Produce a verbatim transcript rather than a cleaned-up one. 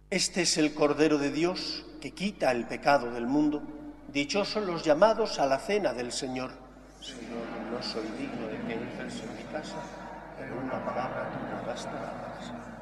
Este es el Cordero de Dios que quita el pecado del mundo. Dichosos los llamados a la cena del Señor. Señor, no soy digno de que entres en mi casa, pero una palabra tuya bastará para salvar.